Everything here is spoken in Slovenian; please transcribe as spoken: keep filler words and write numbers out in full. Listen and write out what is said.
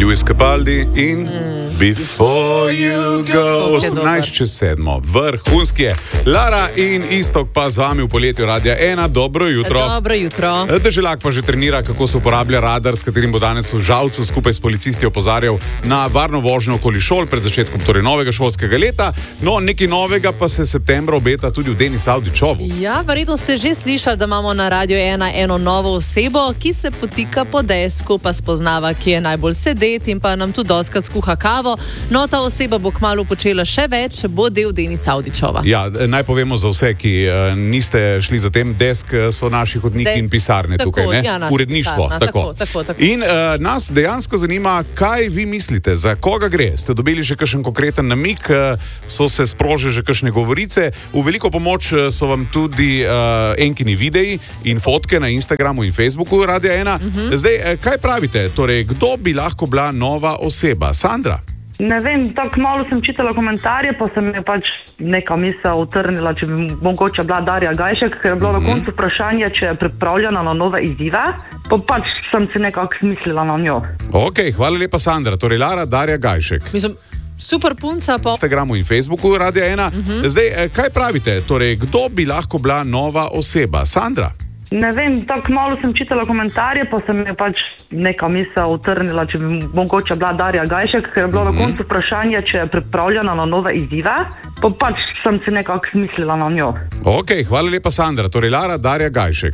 Lewis Capaldi in mm. Before You Go. osemnajst čez sedmo, vrhunski je. Lara in Iztok pa z vami v poletju Radia ena. Dobro jutro. Dobro jutro. Deželak pa že trenira, kako se uporablja radar, s katerim bo danes v Žalcu skupaj s policisti opozarjal na varno vožnjo okoli šol pred začetkom torej novega šolskega leta. No, nekaj novega pa se septembra obeta tudi v Denis Avdićovu. Ja, verjetno ste že slišali, da imamo na Radio ena eno novo osebo, ki se potika po desku, pa spoznava, ki je najbolj sedeti in pa nam tudi doskrat skuha kavo. No, ta oseba bo kmalu počela še več, bo del Denisa Avdićova. Ja, naj povemo za vse, ki uh, niste šli za tem, desk so naši hodniki desk, in pisarne tako, tukaj, ne? Ja, uredništvo. Pisarna, tako. Tako, tako, tako. In uh, nas dejansko zanima, kaj vi mislite, za koga gre? Ste dobili že kakšen konkreten namik, uh, so se sprožili že kakšne govorice? V veliko pomoč so vam tudi uh, enkini videi in fotke na Instagramu in Facebooku Radia ena. Uh-huh. Zdaj, uh, kaj pravite? Torej, kdo bi lahko bila nova oseba? Sandra? Ne vem, tako malo sem čitala komentarje, pa sem je pač neka misel utrnila, če bi mogoče bila Darja Gajšek, ker je bilo mm-hmm. na koncu vprašanje, če je pripravljena na nove izzive, pa pač sem se nekako smislila na njo. Ok, hvala lepa Sandra. Torej, Lara, Darja Gajšek. Mislim, super punca po Instagramu in Facebooku Radia ena. Mm-hmm. Zdaj, kaj pravite? Torej, kdo bi lahko bila nova oseba? Sandra? Ne vem, tako malo sem čitala komentarje, pa sem je pač neka misel utrnila, če bi mogoče bila Darja Gajšek, ker je bilo mm-hmm. na koncu vprašanje, če je pripravljena na nove izzive, pa pač sem se nekako smislila na njo. Ok, hvala lepa Sandra. Torej, Lara, Darja Gajšek.